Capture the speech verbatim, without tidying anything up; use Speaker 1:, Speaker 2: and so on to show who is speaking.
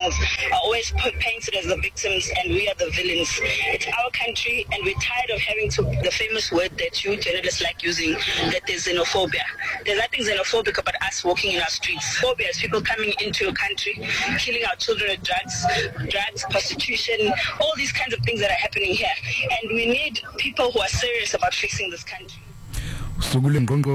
Speaker 1: things are always painted as the victims and we are the villains. It's our country and we're tired of having to, the famous word that you journalists like using, that there's xenophobia. There's nothing xenophobic about us walking in our streets. Phobia is people coming into your country, killing our children with drugs, drugs, prostitution, all these kinds of things that are happening here. And we need people who are serious about fixing this country.